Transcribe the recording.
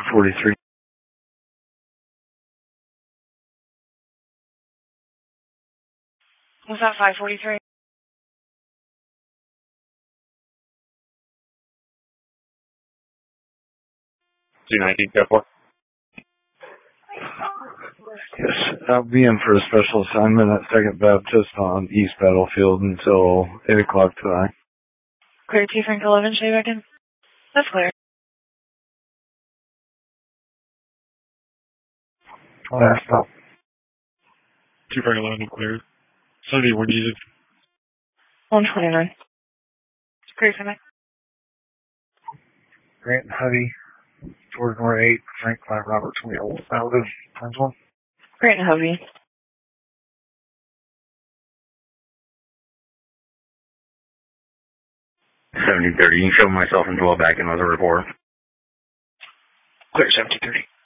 43. Was that 543? 219, go for. Yes, I'll be in for a special assignment at 2nd Baptist on East Battlefield until 8 o'clock tonight. Clear 2 Frank 11, show you back in? That's clear. Stop. 2 Frank 11, cleared. 71 needed. 129. Clear for me. Grant and Huddy, George Moore 8, Frank 5, Robert 20. Outlive, times 1. Grant and Hovey. 7030, you can show myself and 12 back in with a report. Clear 7030.